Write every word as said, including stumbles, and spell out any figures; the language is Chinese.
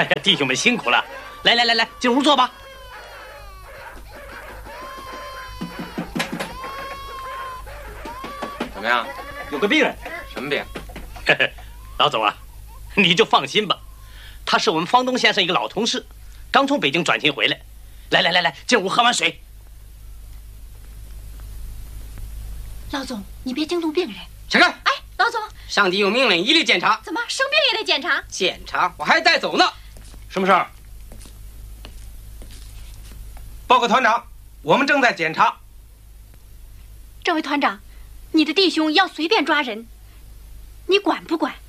哎呀，弟兄们辛苦了，来来来来，进屋坐吧。 怎么样？ 有个病人。 什么病？ 老总啊，你就放心吧，他是我们方东先生一个老同事，刚从北京转勤回来。来来来来，进屋喝碗水。 老总，你别惊动病人。 起开！ 哎，老总， 上级有命令，一律检查。 怎么生病也得检查？ 检查？我还带走呢。 什么事儿？报告团长，我们正在检查。 这位团长，你的弟兄要随便抓人，你管不管？